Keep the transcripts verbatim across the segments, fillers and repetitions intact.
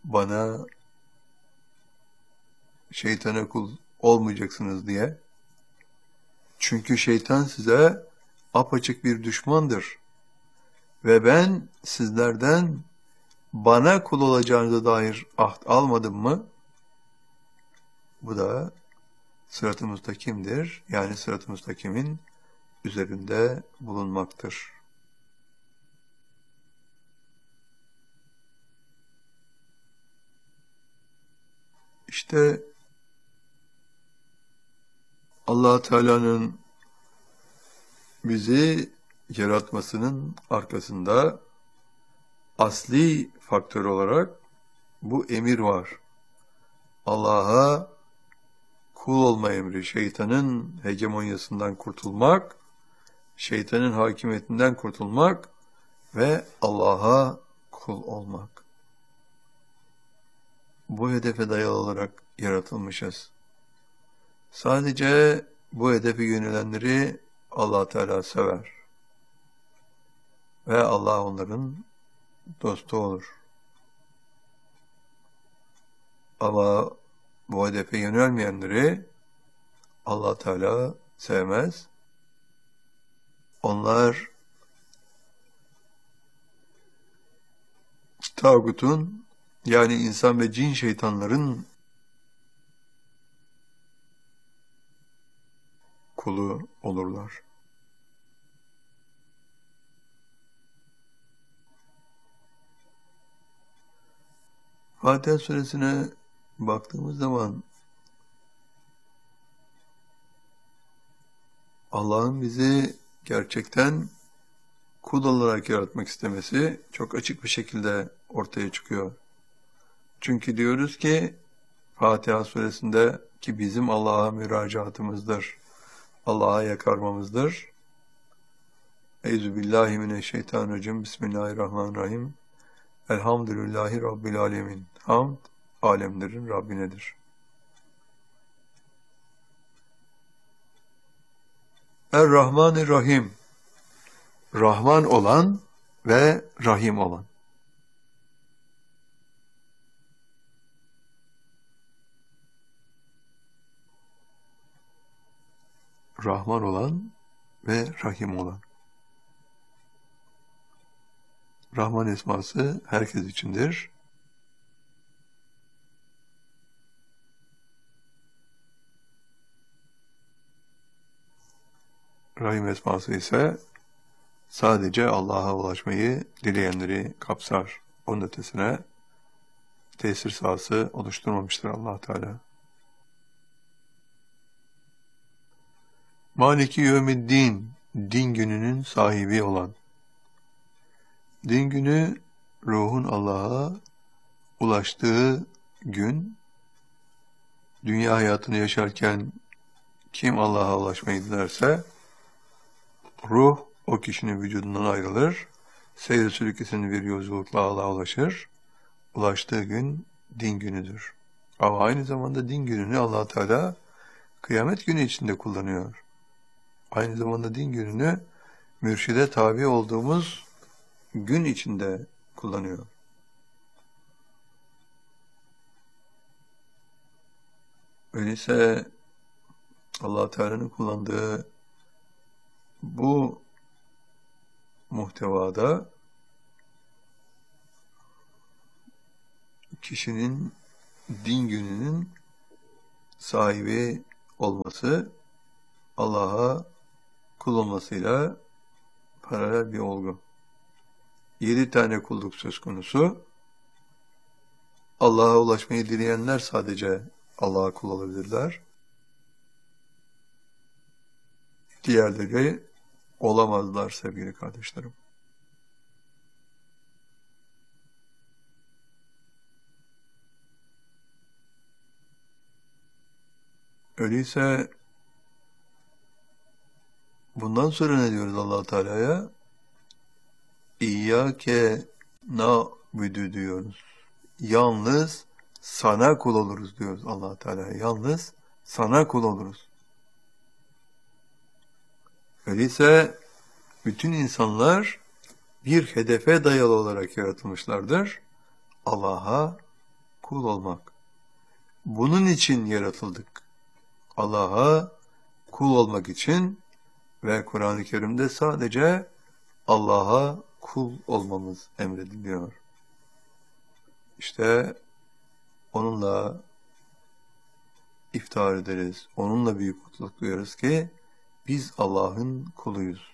bana şeytana kul olmayacaksınız diye. Çünkü şeytan size apaçık bir düşmandır. Ve ben sizlerden bana kul olacağınıza dair ahd almadım mı? Bu da sırat-ı müstakimdir. Yani sırat-ı müstakimin üzerinde bulunmaktır. İşte Allah Teala'nın bizi yaratmasının arkasında asli faktör olarak bu emir var. Allah'a kul olma emri, şeytanın hegemonyasından kurtulmak, şeytanın hakimiyetinden kurtulmak ve Allah'a kul olmak. Bu hedefe dayalı olarak yaratılmışız. Sadece bu hedefe yönelenleri Allah Teala sever. Ve Allah onların dostu olur. Ama bu hedefe yönelmeyenleri Allah Teala sevmez. Onlar tağutun, yani insan ve cin şeytanların kulu olurlar. Fatiha suresine baktığımız zaman Allah'ın bizi gerçekten kul olarak yaratmak istemesi çok açık bir şekilde ortaya çıkıyor. Çünkü diyoruz ki Fatiha suresinde ki bizim Allah'a müracaatımızdır, Allah'a yakarmamızdır. Euzubillahimineşşeytanirracim. Bismillahirrahmanirrahim. Elhamdülillahi Rabbil alemin. Hamd, alemlerin Rabbinedir. Er-Rahmanir-Rahim. Rahman olan ve Rahim olan. Rahman olan ve Rahim olan. Rahman esması herkes içindir. Rahim esması ise sadece Allah'a ulaşmayı dileyenleri kapsar. Onun ötesine tesir sahası oluşturmamıştır Allah Teala. Maliki yevmiddin, din gününün sahibi olan. Din günü, ruhun Allah'a ulaştığı gün, dünya hayatını yaşarken kim Allah'a ulaşmayı dilerse, ruh o kişinin vücudundan ayrılır, seyir sülükesinin bir yolculukla Allah'a ulaşır, ulaştığı gün din günüdür. Ama aynı zamanda din gününü Allah Teala kıyamet günü içinde kullanıyor. Aynı zamanda din gününü mürşide tabi olduğumuz gün içinde kullanıyor. Öyleyse Allah Teala'nın kullandığı bu muhtevada kişinin din gününün sahibi olması Allah'a kul olmasıyla paralel bir olgu. Yedi tane kulluk söz konusu. Allah'a ulaşmayı dileyenler sadece Allah'a kul olabilirler. Diğerleri olamazlar sevgili kardeşlerim. Öyleyse bundan sonra ne diyoruz Allah Teala'ya? İyyâke na'budu diyoruz. Yalnız sana kul oluruz diyoruz Allah Teala'ya. Yalnız sana kul oluruz. Öyleyse bütün insanlar bir hedefe dayalı olarak yaratılmışlardır. Allah'a kul olmak. Bunun için yaratıldık. Allah'a kul olmak için ve Kur'an-ı Kerim'de sadece Allah'a kul olmamız emrediliyor. İşte onunla iftihar ederiz, onunla büyük mutluluk duyarız ki biz Allah'ın kuluyuz.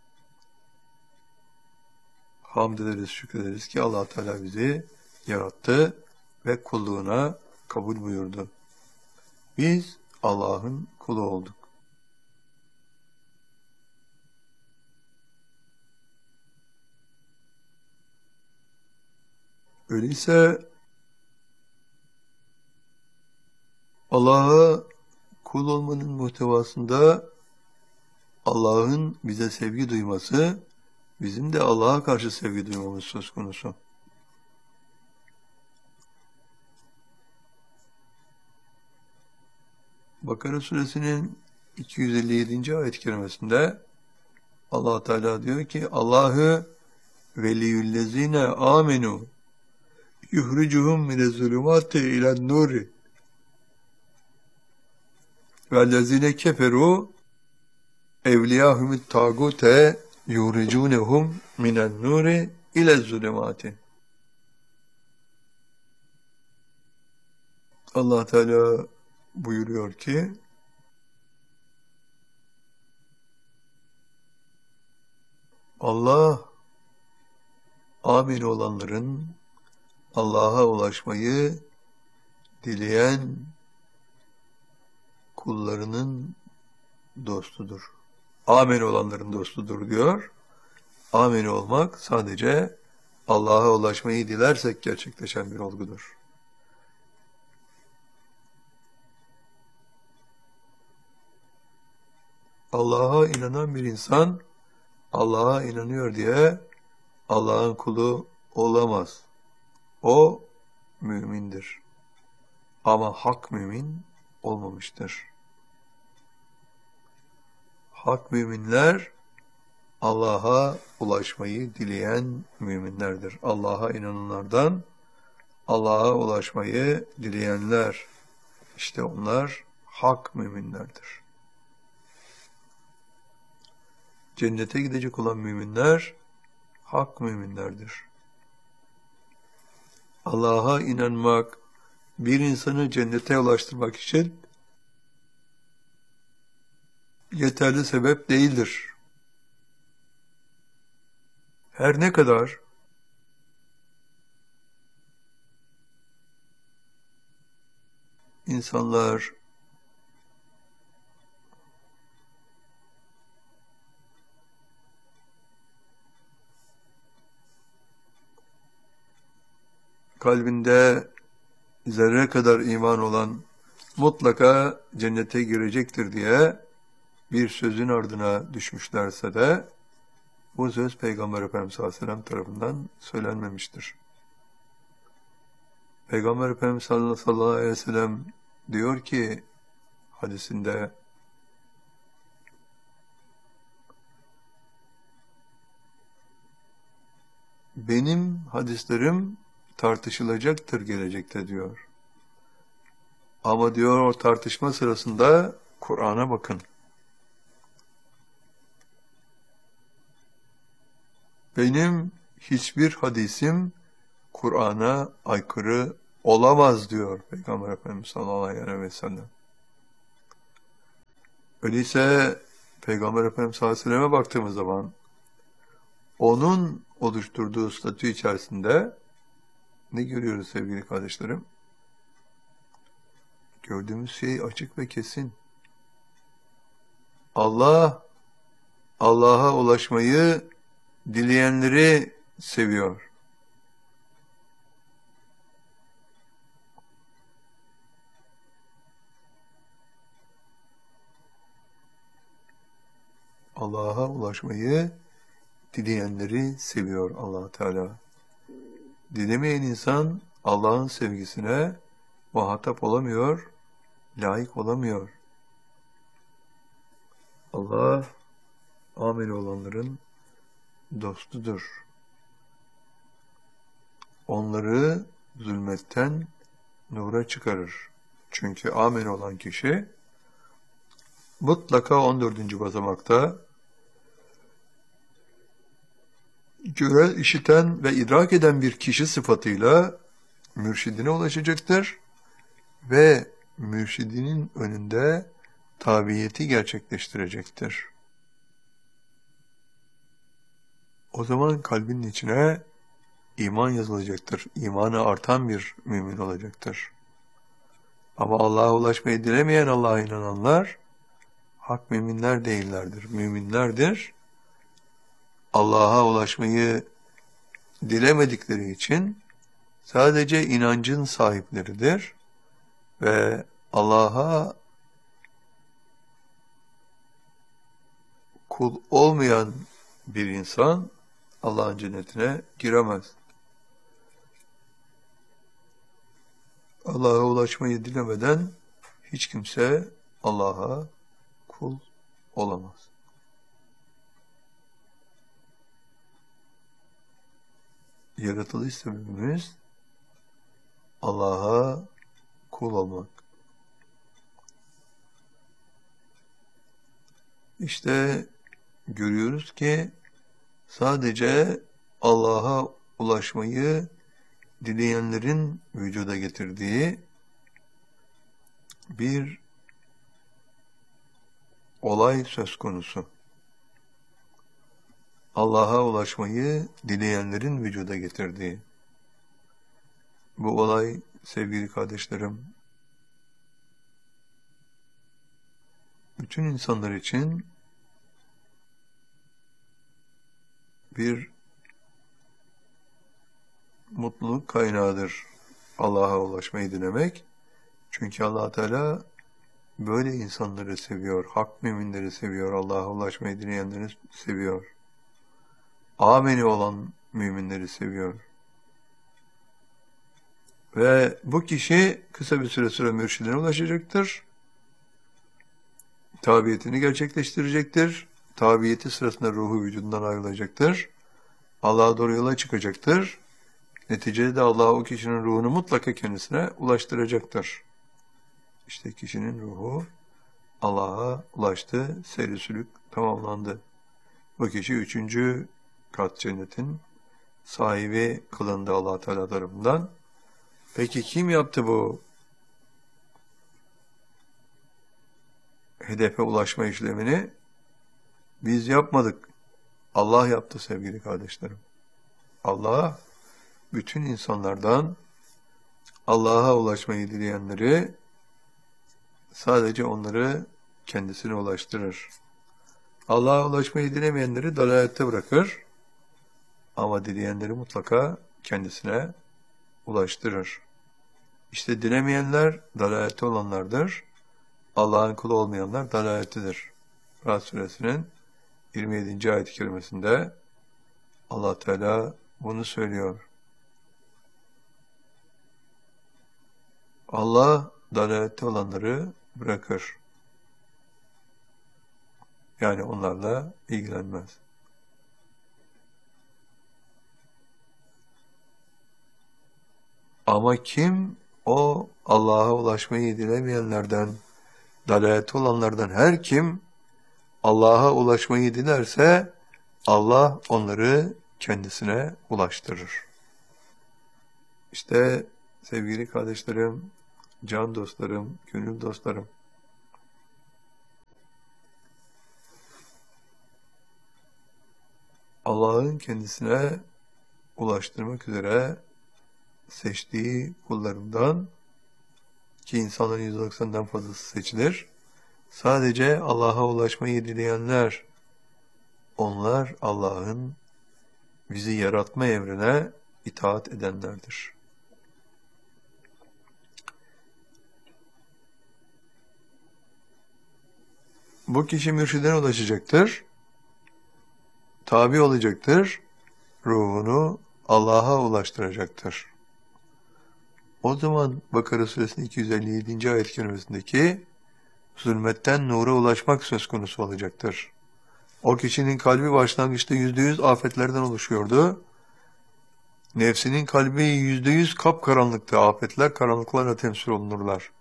Hamd ederiz, şükrederiz ki Allah Teala bizi yarattı ve kulluğuna kabul buyurdu. Biz Allah'ın kulu olduk. Öyleyse Allah'a kul olmanın muhtevasında Allah'ın bize sevgi duyması, bizim de Allah'a karşı sevgi duymamız söz konusu. Bakara suresinin iki yüz elli yedinci ayet-i kerimesinde Allah Teala diyor ki Allahu veliyüllezine amenu yuhricuhum minez-zulumati ilen-nuri vellezine keferu evliyahumut tagute yuhricunhum minen-nuri ilez-zulumati. Allah Teala buyuruyor ki Allah amin olanların Allah'a ulaşmayı dileyen kullarının dostudur. Amin olanların dostudur diyor. Amin olmak sadece Allah'a ulaşmayı dilersek gerçekleşen bir olgudur. Allah'a inanan bir insan Allah'a inanıyor diye Allah'ın kulu olamaz. O mümindir. Ama hak mümin olmamıştır. Hak müminler Allah'a ulaşmayı dileyen müminlerdir. Allah'a inananlardan Allah'a ulaşmayı dileyenler, işte onlar hak müminlerdir. Cennete gidecek olan müminler hak müminlerdir. Allah'a inanmak bir insanı cennete ulaştırmak için yeterli sebep değildir. Her ne kadar insanlar kalbinde zerre kadar iman olan mutlaka cennete girecektir diye bir sözün ardına düşmüşlerse de bu söz Peygamber Efendimiz sallallahu aleyhi ve sellem tarafından söylenmemiştir. Peygamber Efendimiz sallallahu aleyhi ve sellem diyor ki hadisinde benim hadislerim tartışılacaktır gelecekte diyor. Ama diyor o tartışma sırasında Kur'an'a bakın. Benim hiçbir hadisim Kur'an'a aykırı olamaz diyor Peygamber Efendimiz sallallahu aleyhi ve sellem. Öyleyse Peygamber Efendimiz sallallahu aleyhi ve selleme baktığımız zaman onun oluşturduğu statü içerisinde ne görüyoruz sevgili kardeşlerim? Gördüğümüz şey açık ve kesin. Allah, Allah'a ulaşmayı dileyenleri seviyor. Allah'a ulaşmayı dileyenleri seviyor Allah Teala. Dilemeyen insan Allah'ın sevgisine muhatap olamıyor, layık olamıyor. Allah amel olanların dostudur. Onları zulmetten nura çıkarır. Çünkü amin olan kişi mutlaka on dördüncü basamakta gören, işiten ve idrak eden bir kişi sıfatıyla mürşidine ulaşacaktır ve mürşidinin önünde tabiyeti gerçekleştirecektir. O zaman kalbinin içine iman yazılacaktır. İmanı artan bir mümin olacaktır. Ama Allah'a ulaşmayı dilemeyen Allah'a inananlar hak müminler değillerdir. Müminlerdir. Allah'a ulaşmayı dilemedikleri için sadece inancın sahipleridir ve Allah'a kul olmayan bir insan Allah'ın cennetine giremez. Allah'a ulaşmayı dilemeden hiç kimse Allah'a kul olamaz. Yaratılış sebebimiz Allah'a kul olmak. İşte görüyoruz ki sadece Allah'a ulaşmayı dileyenlerin vücuda getirdiği bir olay söz konusu. Allah'a ulaşmayı dileyenlerin vücuda getirdiği. Bu olay sevgili kardeşlerim, bütün insanlar için bir mutluluk kaynağıdır Allah'a ulaşmayı dilemek. Çünkü Allah Teala böyle insanları seviyor, hak müminleri seviyor, Allah'a ulaşmayı dileyenleri seviyor. Ameni olan müminleri seviyor. Ve bu kişi kısa bir süre sonra mürşidine ulaşacaktır. Tabiyetini gerçekleştirecektir. Tabiyeti sırasında ruhu vücudundan ayrılacaktır. Allah'a doğru yola çıkacaktır. Neticede de Allah o kişinin ruhunu mutlaka kendisine ulaştıracaktır. İşte kişinin ruhu Allah'a ulaştı, seyri sülük tamamlandı. Bu kişi üçüncü kat cennetin sahibi kılındı Allah Teala tarafından. Peki kim yaptı bu hedefe ulaşma işlemini? Biz yapmadık. Allah yaptı sevgili kardeşlerim. Allah bütün insanlardan Allah'a ulaşmayı dileyenleri sadece onları kendisine ulaştırır. Allah'a ulaşmayı dilemeyenleri dalalette bırakır. Ama dileyenleri mutlaka kendisine ulaştırır. İşte dilemeyenler dalalette olanlardır. Allah'ın kulu olmayanlar dalalettedir. Rahat Suresinin yirmi yedinci ayet-i kerimesinde Allah Teala bunu söylüyor. Allah dalalette olanları bırakır. Yani onlarla ilgilenmez. Ama kim o Allah'a ulaşmayı dilemeyenlerden, dalalette olanlardan her kim Allah'a ulaşmayı dilerse Allah onları kendisine ulaştırır. İşte sevgili kardeşlerim, can dostlarım, gönül dostlarım, Allah'ın kendisine ulaştırmak üzere seçtiği kullarından, ki insanların yüzde doksanından fazlası seçilir, sadece Allah'a ulaşmayı dileyenler, onlar Allah'ın bizi yaratma emrine itaat edenlerdir. Bu kişi mürşidine ulaşacaktır, tabi olacaktır, ruhunu Allah'a ulaştıracaktır. O zaman Bakara Suresinin iki yüz elli yedinci ayet-i kerimesindeki zulmetten nura ulaşmak söz konusu olacaktır. O kişinin kalbi başlangıçta yüzde yüz afetlerden oluşuyordu. Nefsinin kalbi yüzde yüz kapkaranlıkta, afetler karanlıklarla temsil olunurlar.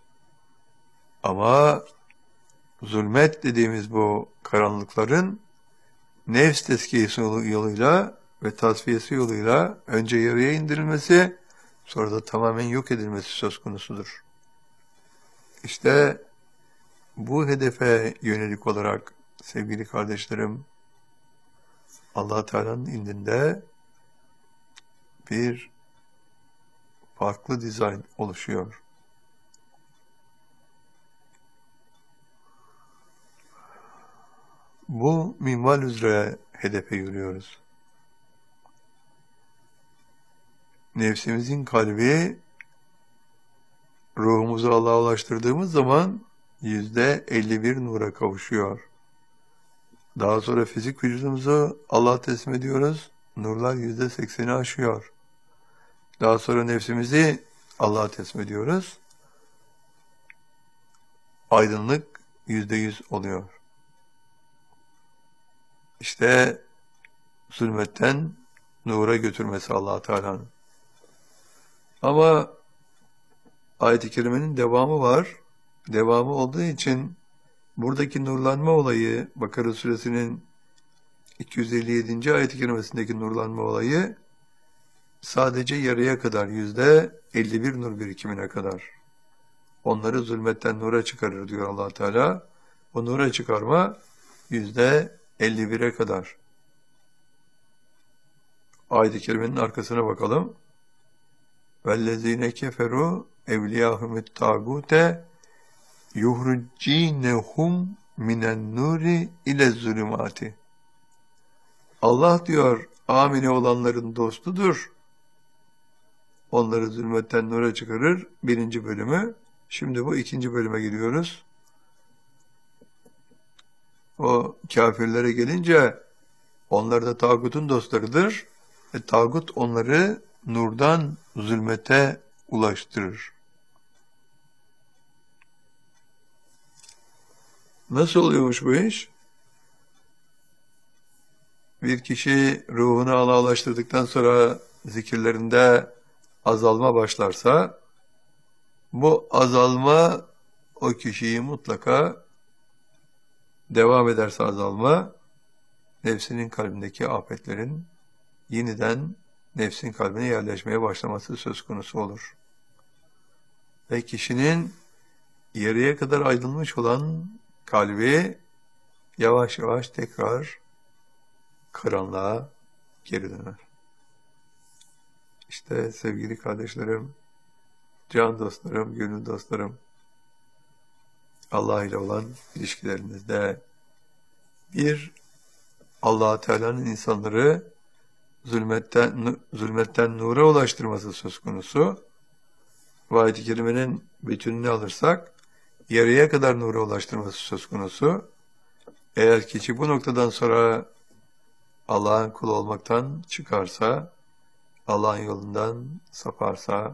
Ama zulmet dediğimiz bu karanlıkların nefs tezkiyesi yoluyla ve tasfiyesi yoluyla önce yarıya indirilmesi, sonra da tamamen yok edilmesi söz konusudur. İşte bu hedefe yönelik olarak sevgili kardeşlerim, Allah Teala'nın indinde bir farklı dizayn oluşuyor. Bu minval üzere hedefe yürüyoruz. Nefsimizin kalbi ruhumuzu Allah'a ulaştırdığımız zaman yüzde elli bir nura kavuşuyor. Daha sonra fizik vücudumuzu Allah'a teslim ediyoruz. Nurlar yüzde sekseni aşıyor. Daha sonra nefsimizi Allah'a teslim ediyoruz. Aydınlık yüzde yüz oluyor. İşte zulmetten nura götürmesi Allah Teala'nın. Ama ayet-i kerimenin devamı var. Devamı olduğu için buradaki nurlanma olayı, Bakara suresinin iki yüz elli yedinci ayet-i kerimesindeki nurlanma olayı sadece yarıya kadar, yüzde elli bir nur birikimine kadar. Onları zulmetten nura çıkarır diyor Allah Teala. O nura çıkarma yüzde elli bire kadar. Ayet-i kerimenin arkasına bakalım. وَالَّذ۪ينَ كَفَرُوا اَوْلِيَاهُمُ التَّاغُوتَ يُهْرُجِّينَهُمْ مِنَ النُّورِ اِلَى الظُّلُمَاتِ. Allah diyor, amine olanların dostudur. Onları zulmetten nura çıkarır. Birinci bölümü. Şimdi bu ikinci bölüme gidiyoruz. O kafirlere gelince onlar da tağutun dostlarıdır. E, tağut onları nurdan zulmete ulaştırır. Nasıl oluyormuş bu iş? Bir kişi ruhunu Allah'a ulaştırdıktan sonra zikirlerinde azalma başlarsa, bu azalma o kişiyi mutlaka devam ederse azalma, nefsinin kalbindeki afetlerin yeniden nefsin kalbine yerleşmeye başlaması söz konusu olur. Ve kişinin yarıya kadar aydınlanmış olan kalbi yavaş yavaş tekrar karanlığa geri döner. İşte sevgili kardeşlerim, can dostlarım, gönül dostlarım, Allah ile olan ilişkilerinizde bir, Allah Teala'nın insanları zulmetten, zulmetten nura ulaştırması söz konusu. Bu ayet-i kerimenin bütününü alırsak, yarıya kadar nura ulaştırması söz konusu. Eğer kişi bu noktadan sonra Allah'ın kulu olmaktan çıkarsa, Allah'ın yolundan saparsa,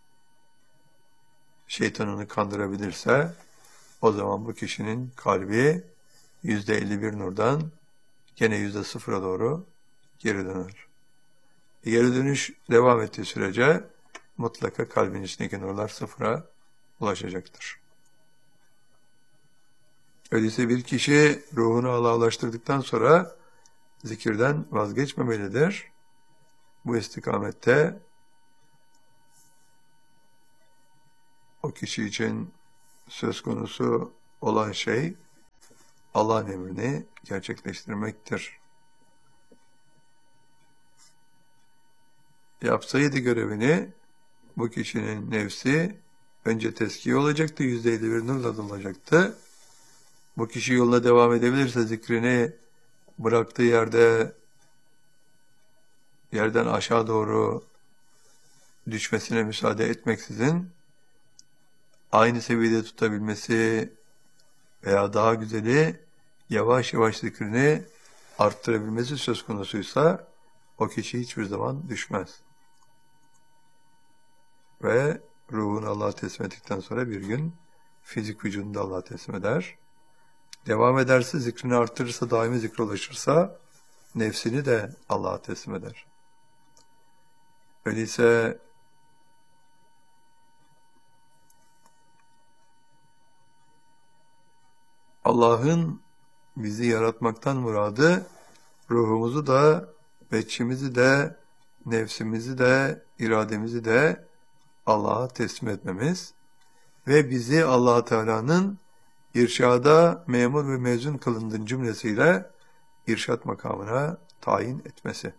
şeytanını kandırabilirse, o zaman bu kişinin kalbi yüzde elli bir nurdan gene yüzde sıfıra doğru geri döner. Geri dönüş devam ettiği sürece mutlaka kalbin içindeki nurlar sıfıra ulaşacaktır. Öyleyse bir kişi ruhunu Allah'a ulaştırdıktan sonra zikirden vazgeçmemelidir. Bu istikamette o kişi için söz konusu olan şey Allah'ın emrini gerçekleştirmektir. Yapsaydı görevini bu kişinin nefsi önce tezkiye olacaktı, yüzde elli bir nurla dolacaktı. Bu kişi yoluna devam edebilirse zikrini bıraktığı yerde yerden aşağı doğru düşmesine müsaade etmeksizin aynı seviyede tutabilmesi veya daha güzeli yavaş yavaş zikrini arttırabilmesi söz konusuysa o kişi hiçbir zaman düşmez. Ve ruhunu Allah'a teslim ettikten sonra bir gün fizik vücudunu da Allah'a teslim eder. Devam ederse, zikrini arttırırsa, daimi zikre ulaşırsa nefsini de Allah'a teslim eder. Öyleyse Allah'ın bizi yaratmaktan muradı, ruhumuzu da, beçimizi de, nefsimizi de, irademizi de Allah'a teslim etmemiz ve bizi Allah Teala'nın irşada memur ve mezun kılındığın cümlesiyle irşat makamına tayin etmesi.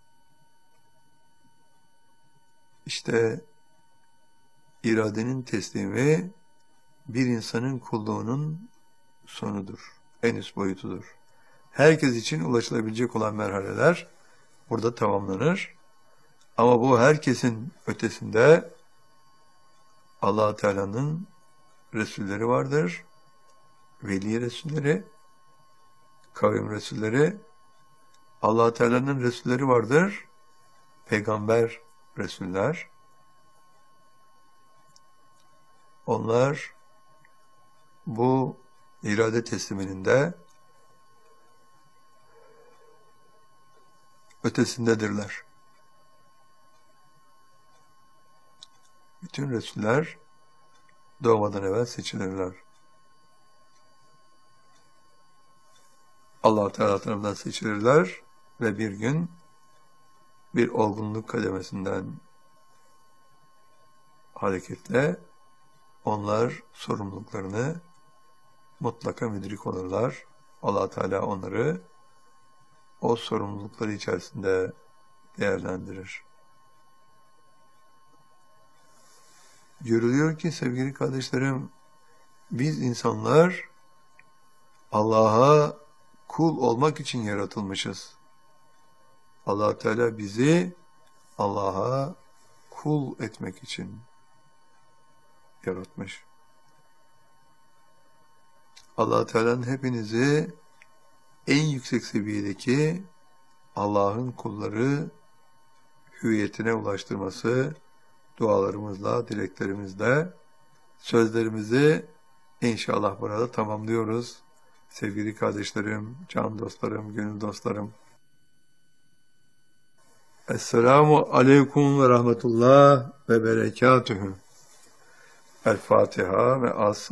İşte iradenin teslimi bir insanın kulluğunun sonudur, en üst boyutudur. Herkes için ulaşılabilecek olan merhaleler burada tamamlanır. Ama bu herkesin ötesinde Allah Teala'nın Resulleri vardır. Veli Resulleri, kavim Resulleri, Allah Teala'nın Resulleri vardır. Peygamber Resuller. Onlar bu irade tesliminin ötesindedirler. Bütün Resuller doğmadan evvel seçilirler. Allah Teala tarafından seçilirler ve bir gün bir olgunluk kademesinden hareketle onlar sorumluluklarını mutlaka müdrik olurlar. Allah Teala onları o sorumlulukları içerisinde değerlendirir. Görülüyor ki sevgili kardeşlerim, biz insanlar Allah'a kul olmak için yaratılmışız. Allah Teala bizi Allah'a kul etmek için yaratmış. Allah Teala'nın hepinizi en yüksek seviyedeki Allah'ın kulları hüviyetine ulaştırması dualarımızla, dileklerimizle sözlerimizi inşallah burada tamamlıyoruz. Sevgili kardeşlerim, can dostlarım, gönül dostlarım. Esselamu aleyküm ve rahmetullah ve berekatühü. El Fatiha ve as